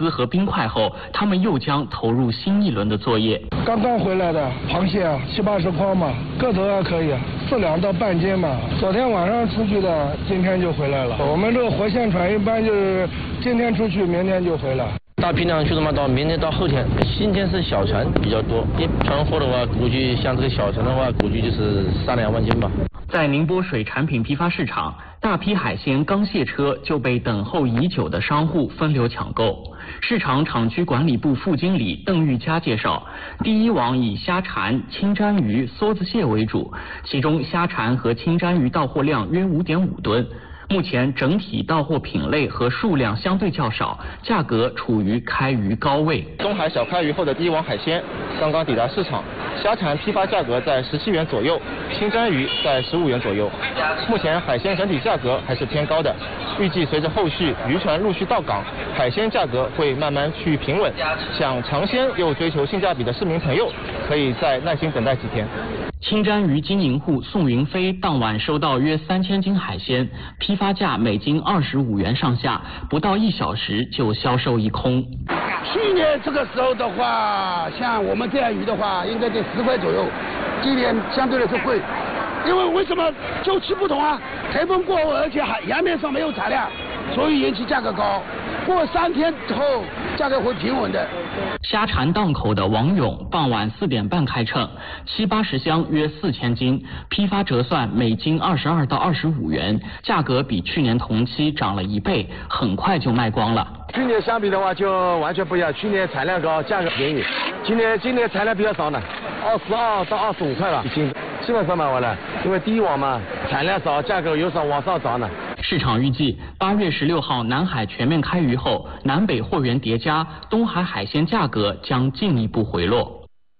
丝和冰块后，他们又将投入新一轮的作业。 刚刚回来的螃蟹啊，70-80筐嘛，个头还可以，4两到半斤嘛。昨天晚上出去的，今天就回来了。我们这个活线船一般就是今天出去，明天就回来。 大批量去的嘛，到明天到后天。今天是小船比较多，一船货的话，估计像这个小船的话，估计就是3-2万斤吧。 在宁波水产品批发市场，大批海鲜刚卸车就被等候已久的商户分流抢购。市场厂区管理部副经理邓玉佳介绍，第一网以虾蝉、青鳟鱼、梭子蟹为主，其中虾蝉和青鳟鱼到货量约5.5吨。目前整体到货品类和数量相对较少，价格处于开鱼高位。 东海小开鱼后的第一网海鲜刚刚抵达市场，虾蝉批发价格在17元左右，青鳟鱼在15元左右。目前海鲜整体价格还是偏高的，预计随着后续渔船陆续到港，海鲜价格会慢慢趋于平稳。想尝鲜又追求性价比的市民朋友，可以再耐心等待几天。 青鳟鱼经营户宋云飞当晚收到约3000斤海鲜，批发价每斤25元上下，不到1小时就销售一空。 去年这个时候的话，像我们这样鱼的话，应该得10块左右，今年相对来说贵，因为什么？周期不同啊，台风过后，而且洋面上没有产量，所以引起价格高。过3天之后，价格会平稳的。 虾蝉档口的王勇傍晚4点半开秤，70-80箱约4000斤，批发折算每斤22到25元，价格比去年同期涨了1倍，很快就卖光了。 去年相比的话就完全不一样，去年产量高，价格便宜，今年产量比较少呢，22到25块吧一斤，基本上卖完了，因为第一网嘛，产量少，价格有所往上涨呢。 市场预计8月16号南海全面开渔后，南北货源叠加，东海海鲜价格将进一步回落。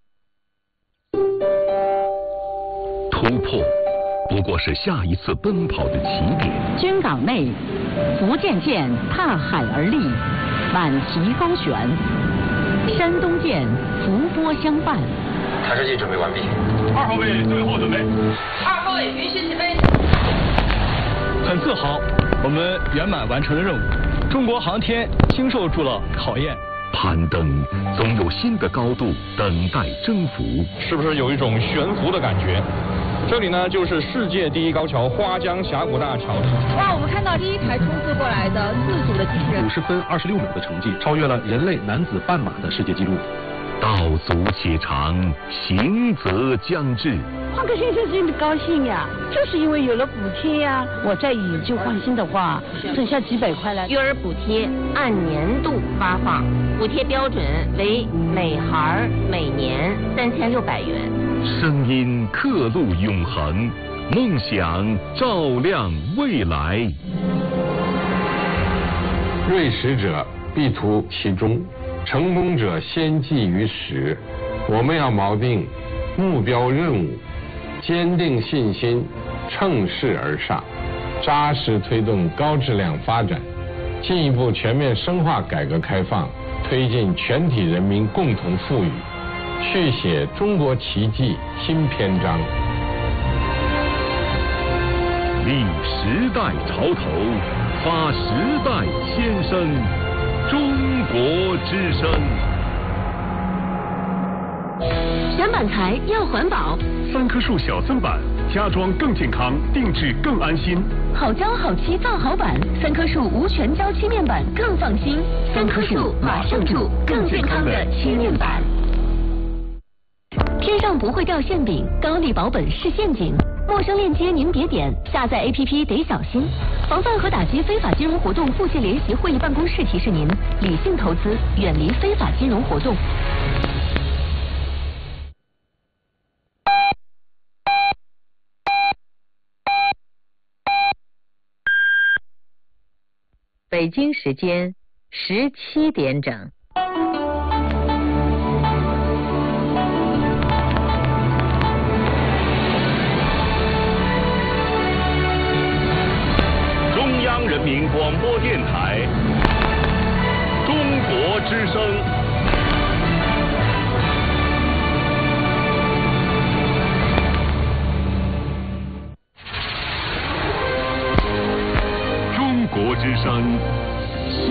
突破不过是下一次奔跑的起点。 军港内，福建舰踏海而立，满旗高悬；山东舰伏波相伴。 弹射器准备完毕。 2号位最后准备。 2号位允许起飞。 很自豪，我们圆满完成了任务。中国航天经受住了考验。 攀登总有新的高度等待征服， 是不是有一种悬浮的感觉？这里呢，就是世界第一高桥花江峡谷大桥。 哇，我们看到第一台冲刺过来的自主的机器人， 50分26秒的成绩，超越了人类男子半马的世界纪录。 道阻且长，行则将至。 换个先生真的高兴呀，就是因为有了补贴呀。我再以旧换新的话，省下几百块来。 育儿补贴按年度发放，补贴标准为每孩每年3600元。 声音刻录永恒，梦想照亮未来。 锐实者必图其中，成功者先记于始。我们要锚定目标任务，坚定信心，乘势而上，扎实推动高质量发展，进一步全面深化改革开放，推进全体人民共同富裕，续写中国奇迹新篇章。 立时代潮头，发时代先声，中国之声。 选板材要环保 ，3棵树小增版，家装更健康，定制更安心。 好胶好漆造好板，3棵树无全胶漆面板更放心。3棵树马上住更健康的漆面板。天上不会掉馅饼，高利保本是陷阱。陌生链接您别点，下载 APP 得小心。防范和打击非法金融活动部界联席会议办公室提示您：理性投资，远离非法金融活动。 北京时间17点整。 中央人民广播电台